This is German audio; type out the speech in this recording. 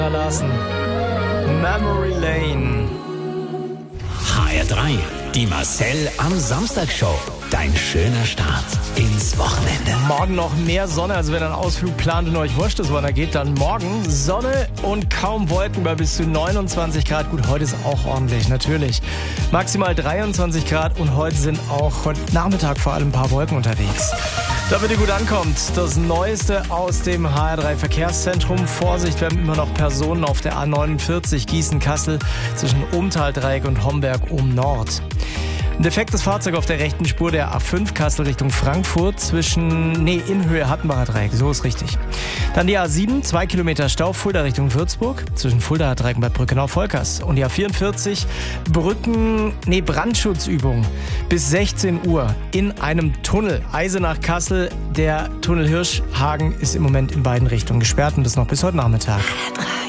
Lassen. Memory Lane. HR3, die Marcel am Samstag-Show. Dein schöner Start ins Wochenende. Morgen noch mehr Sonne, also wenn ihr einen Ausflug plant und euch wurscht ist, wann er geht, dann morgen Sonne und kaum Wolken bei bis zu 29 Grad. Gut, heute ist auch ordentlich, natürlich. Maximal 23 Grad und heute sind auch heute Nachmittag vor allem ein paar Wolken unterwegs. Damit ihr gut ankommt, das Neueste aus dem HR3 Verkehrszentrum. Vorsicht, wir haben immer noch Personen auf der A49 Gießen-Kassel zwischen Umtaldreieck und Homberg-Ohm-Nord. Ein defektes Fahrzeug auf der rechten Spur der A5 Kassel Richtung Frankfurt in Höhe Hattenbacher Dreieck, so ist richtig. Dann die A7, 2 Kilometer Stau, Fulda Richtung Würzburg, zwischen Fuldaer Dreieck und Bad Brückenau-Volkers. Und die A44, Brandschutzübung bis 16 Uhr in einem Tunnel. Eisenach Kassel, der Tunnel Hirschhagen ist im Moment in beiden Richtungen gesperrt und das noch bis heute Nachmittag.